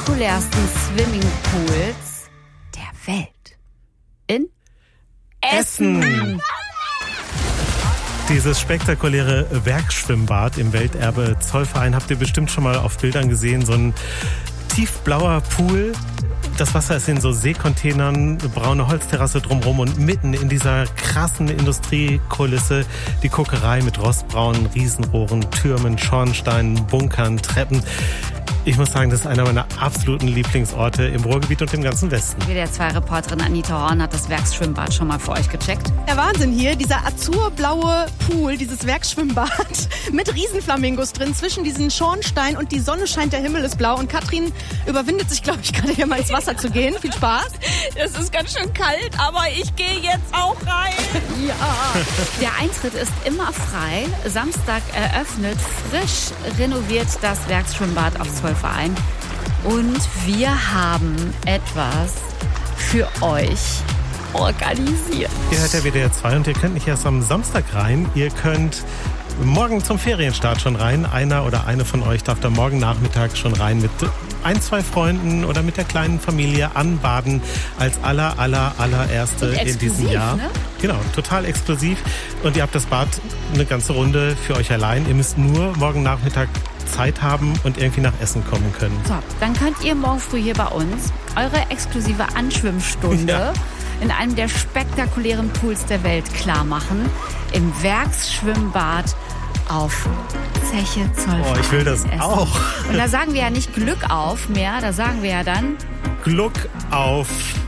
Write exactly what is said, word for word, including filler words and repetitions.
spektakulärsten Swimmingpools der Welt. In Essen. Dieses spektakuläre Werksschwimmbad im Welterbe Zollverein habt ihr bestimmt schon mal auf Bildern gesehen. So ein tiefblauer Pool. Das Wasser ist in so Seekontainern, braune Holzterrasse drumherum und mitten in dieser krassen Industriekulisse die Kokerei mit rostbraunen Riesenrohren, Türmen, Schornsteinen, Bunkern, Treppen. Ich muss sagen, das ist einer meiner absoluten Lieblingsorte im Ruhrgebiet und im ganzen Westen. W D R zwei Reporterin Anita Horn hat das Werksschwimmbad schon mal für euch gecheckt. Der Wahnsinn hier, dieser azurblaue Pool, dieses Werksschwimmbad mit Riesenflamingos drin, zwischen diesen Schornsteinen und die Sonne scheint, der Himmel ist blau. Und Katrin überwindet sich, glaube ich, gerade hier mal ins Wasser zu gehen. Viel Spaß. Es ist ganz schön kalt, aber ich gehe jetzt auch rein. Ja. Der Eintritt ist immer frei. Samstag eröffnet, frisch renoviert das Werksschwimmbad auf Zollverein. Und wir haben etwas für euch organisiert. Ihr hört der W D R zwei und ihr könnt nicht erst am Samstag rein. Ihr könnt morgen zum Ferienstart schon rein. Einer oder eine von euch darf da morgen Nachmittag schon rein mit ein, zwei Freunden oder mit der kleinen Familie anbaden als aller, aller, allererste in diesem Jahr. Ne? Genau, total exklusiv. Und ihr habt das Bad eine ganze Runde für euch allein. Ihr müsst nur morgen Nachmittag Zeit haben und irgendwie nach Essen kommen können. So, dann könnt ihr morgen früh hier bei uns eure exklusive Anschwimmstunde ja. in einem der spektakulären Pools der Welt klar machen. Im Werksschwimmbad auf Zeche Zollverein. Oh, ich will das Essen. auch. Und da sagen wir ja nicht Glück auf mehr, da sagen wir ja dann Glück auf.